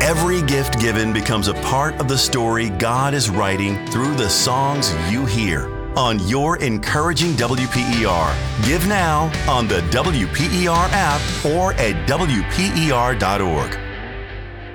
Every gift given becomes a part of the story God is writing through the songs you hear on Your Encouraging WPER. Give now on the WPER app or at WPER.org.